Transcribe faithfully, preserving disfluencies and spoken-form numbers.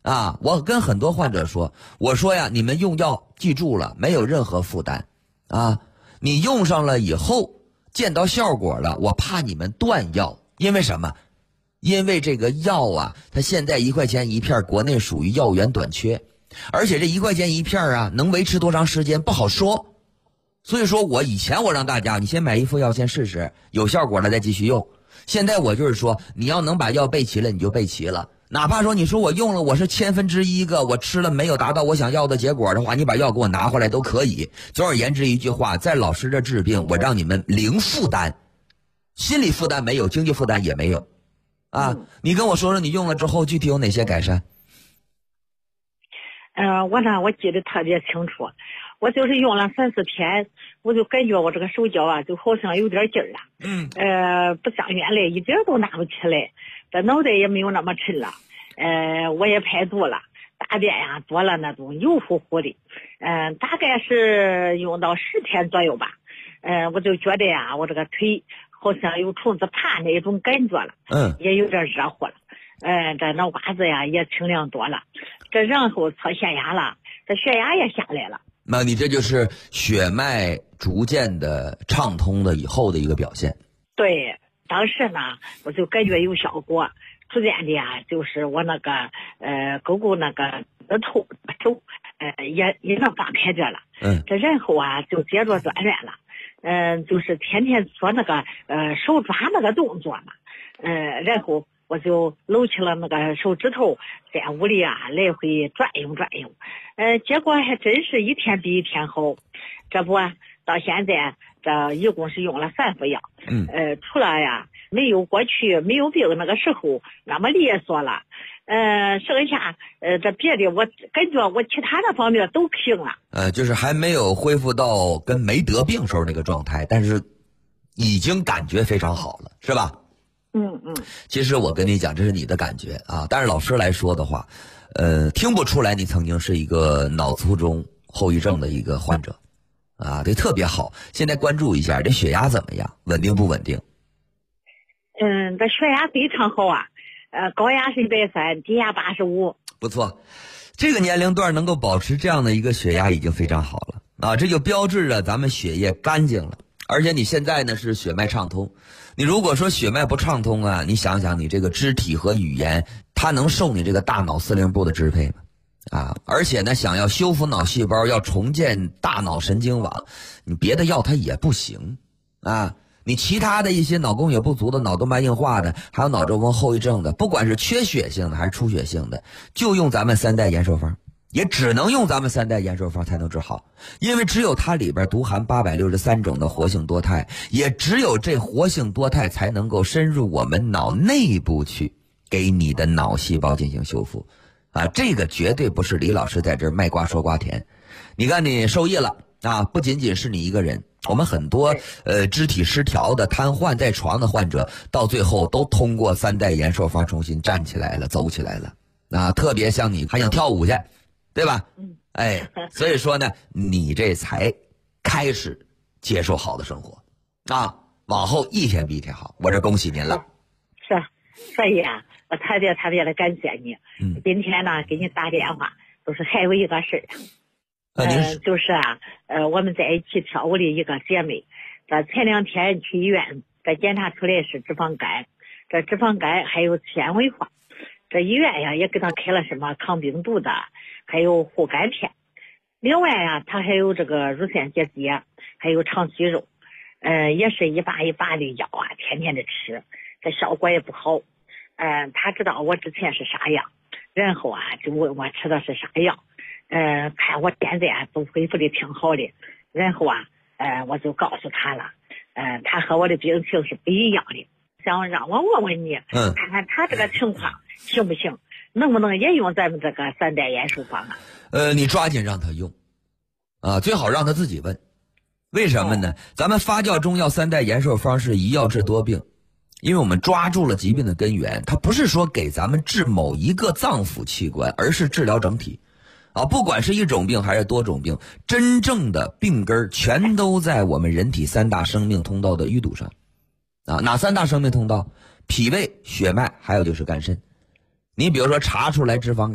啊，我跟很多患者说，我说呀，你们用药记住了，没有任何负担啊。你用上了以后见到效果了，我怕你们断药，因为什么？因为这个药啊，它现在一块钱一片，国内属于药源短缺，而且这一块钱一片啊，能维持多长时间不好说。所以说我以前我让大家，你先买一副药先试试，有效果了再继续用。现在我就是说，你要能把药备齐了，你就备齐了。哪怕说你说我用了，我是千分之一个，我吃了没有达到我想要的结果的话，你把药给我拿回来都可以。总而言之一句话，在老师这治病，我让你们零负担，心理负担没有，经济负担也没有。啊，你跟我说说你用了之后具体有哪些改善？ 嗯、呃，我呢，我记得特别清楚，我就是用了三四天，我就感觉我这个手脚啊，就好像有点劲儿了。 嗯。 呃，不像原来一点都拿不起来，这脑袋也没有那么沉了。呃，我也排毒了，大便呀多了那种油乎乎的。嗯、呃，大概是用到十天左右吧。嗯、呃，我就觉得呀，我这个腿好像有虫子爬那种感觉了。 嗯。 也有点热乎了。嗯、呃，这那袜子呀也清凉多了。这然后测血压了，这血压也下来了。 那你这就是血脉逐渐的畅通了以后的一个表现。 对，当时呢，我就感觉有效果，逐渐的呀，就是我那个呃勾勾那个指头手，呃也也能放开点了。 嗯。 这然后啊，就接着锻炼了，嗯、呃，就是天天做那个呃手抓那个动作嘛，嗯、呃，然后我就搂起了那个手指头，在屋里啊来回转悠转悠，呃，结果还真是一天比一天好。这不到现在这一共是用了三副药， 嗯， 呃，除了呀没有过去没有病那个时候那么利索了，呃，剩下呃这别的我感觉我其他的方面都平了。 呃，就是还没有恢复到跟没得病时候那个状态，但是已经感觉非常好了，是吧？ 嗯嗯。 其实我跟你讲，这是你的感觉啊，但是老师来说的话，呃，听不出来你曾经是一个脑卒中后遗症的一个患者，啊，这特别好。现在关注一下，这血压怎么样？稳定不稳定？ 嗯，这血压非常好啊，呃，高压是一百三，低压八十五。 不错，这个年龄段能够保持这样的一个血压已经非常好了啊，这就标志着咱们血液干净了，而且你现在呢是血脉畅通。你如果说血脉不畅通啊，你想想你这个肢体和语言，它能受你这个大脑司令部的支配吗？啊，而且呢，想要修复脑细胞，要重建大脑神经网，你别的药它也不行啊。你其他的一些脑供血不足的、脑动脉硬化的，还有脑中风后遗症的，不管是缺血性的还是出血性的，就用咱们三代延寿方，也只能用咱们三代延寿方才能治好，因为只有它里边独含八百六十三种的活性多肽，也只有这活性多肽才能够深入我们脑内部去，给你的脑细胞进行修复。啊，这个绝对不是李老师在这儿卖瓜说瓜甜。你看你受益了啊，不仅仅是你一个人，我们很多呃肢体失调的、瘫痪在床的患者，到最后都通过三代延寿方重新站起来了，走起来了。啊，特别像你还想跳舞去，对吧？哎，所以说呢，你这才开始接受好的生活啊，往后一天比一天好，我这恭喜您了。 是，所以啊，我特别特别的感谢你。 嗯， 今天呢给你打电话，就是还有一个事儿。 呃， 呃，就是啊，呃，我们在一起跳舞的一个姐妹，这前两天去医院，这检查出来是脂肪肝，这脂肪肝还有纤维化，这医院呀也给她开了什么抗病毒的，还有护肝片。另外呀，她还有这个乳腺结节，还有肠息肉，呃，也是一把一把的药啊，天天的吃，这效果也不好。嗯、呃，她知道我之前是啥样，然后啊就问我吃的是啥药。呃，看我现在啊都恢复的挺好的，然后啊，呃，我就告诉他了，呃，他和我的病情是不一样的，想让我问问你， 嗯， 看看他这个情况行不行，能不能也用咱们这个三代延寿方啊？ 呃，你抓紧让他用，啊，最好让他自己问，为什么呢？哦、咱们发酵中药三代延寿方是一药治多病，因为我们抓住了疾病的根源，它不是说给咱们治某一个脏腑器官，而是治疗整体。啊，不管是一种病还是多种病，真正的病根全都在我们人体三大生命通道的淤堵上。啊，哪三大生命通道？脾胃、血脉，还有就是肝肾。你比如说查出来脂肪肝。